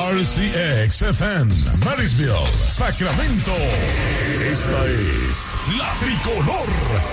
RCX FM, Marysville, Sacramento. Esta es La Tricolor.